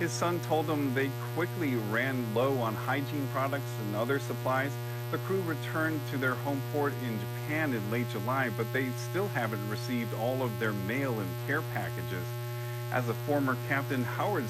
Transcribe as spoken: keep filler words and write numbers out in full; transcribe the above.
His son told him they quickly ran low on hygiene products and other supplies. The crew returned to their home port in Japan in late July, but they still haven't received all of their mail and care packages. As a former captain, Howard